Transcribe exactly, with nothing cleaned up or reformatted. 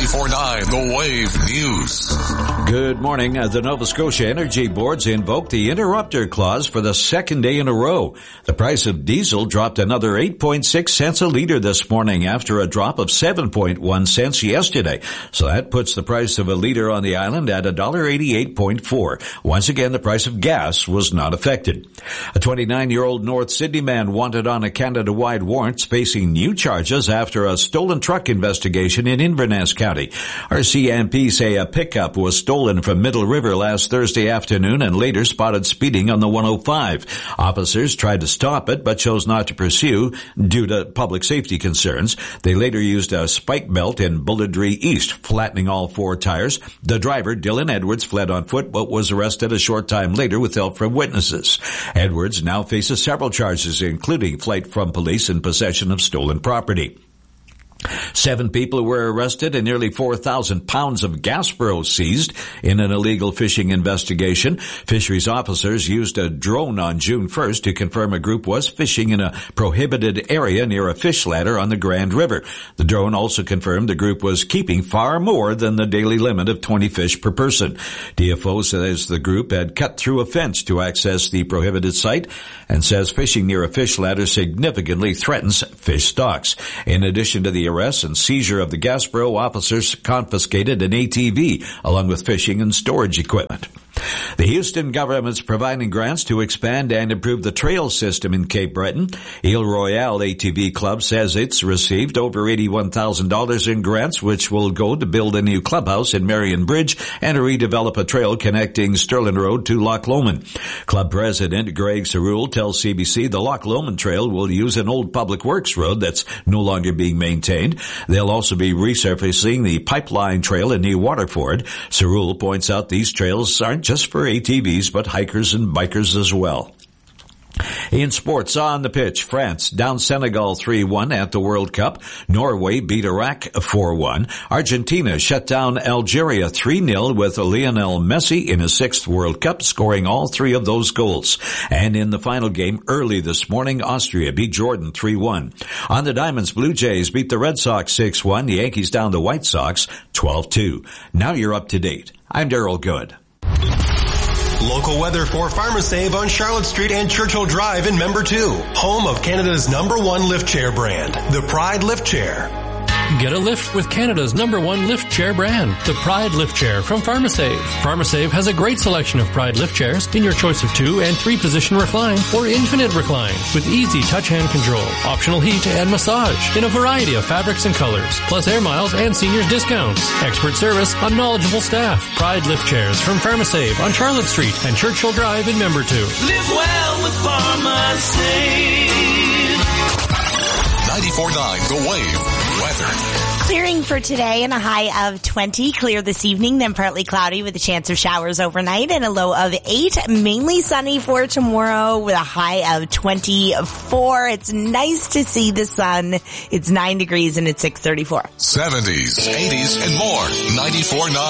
ninety-four point nine The Wave News. Good morning. Uh, the Nova Scotia Energy Boards invoked the interrupter clause for the second day in a row. The price of diesel dropped another eight point six cents a liter this morning after a drop of seven point one cents yesterday. So that puts the price of a liter on the island at one dollar eighty-eight point four. Once again, the price of gas was not affected. A twenty-nine-year-old North Sydney man wanted on a Canada-wide warrant facing new charges after a stolen truck investigation in Inverness County. R C M P say a pickup was stolen from Middle River last Thursday afternoon and later spotted speeding on the one oh five. Officers tried to stop it but chose not to pursue due to public safety concerns. They later used a spike belt in Bullirdree East, flattening all four tires. The driver, Dylan Edwards, fled on foot but was arrested a short time later with help from witnesses. Edwards now faces several charges, including flight from police and possession of stolen property. Seven people were arrested and nearly four thousand pounds of Gaspro seized in an illegal fishing investigation. Fisheries officers used a drone on June first to confirm a group was fishing in a prohibited area near a fish ladder on the Grand River. The drone also confirmed the group was keeping far more than the daily limit of twenty fish per person. D F O says the group had cut through a fence to access the prohibited site and says fishing near a fish ladder significantly threatens fish stocks. In addition to the arrest and seizure of the Gaspro, officers confiscated an A T V along with fishing and storage equipment. The Houston government's providing grants to expand and improve the trail system in Cape Breton. Ile Royale A T V Club says it's received over eighty-one thousand dollars in grants, which will go to build a new clubhouse in Marion Bridge and to redevelop a trail connecting Sterling Road to Loch Lomond. Club President Greg Cerule tells C B C the Loch Lomond Trail will use an old public works road that's no longer being maintained. They'll also be resurfacing the pipeline trail in New Waterford. Cerule points out these trails aren't just for A T Vs, but hikers and bikers as well. In sports, on the pitch, France down Senegal three one at the World Cup. Norway beat Iraq four one. Argentina shut down Algeria three nil with Lionel Messi in his sixth World Cup, scoring all three of those goals. And in the final game early this morning, Austria beat Jordan three one. On the Diamonds, Blue Jays beat the Red Sox six one. The Yankees down the White Sox twelve two. Now you're up to date. I'm Daryl Good. Local weather for PharmaSave on Charlotte Street and Churchill Drive in Member two. Home of Canada's number one lift chair brand, the Pride Lift Chair. Get a lift with Canada's number one lift chair brand, the Pride Lift Chair from PharmaSave. PharmaSave has a great selection of Pride lift chairs in your choice of two and three position recline or infinite recline with easy touch hand control, optional heat and massage in a variety of fabrics and colors, plus air miles and seniors discounts. Expert service on knowledgeable staff. Pride lift chairs from PharmaSave on Charlotte Street and Churchill Drive in Member two. Live well with PharmaSave. ninety-four point nine The Wave. Weather. Clearing for today and a high of twenty. Clear this evening, then partly cloudy with a chance of showers overnight and a low of eight. Mainly sunny for tomorrow with a high of twenty-four. It's nice to see the sun. It's nine degrees and it's six thirty-four. seventies, eighties, and more. ninety-four point nine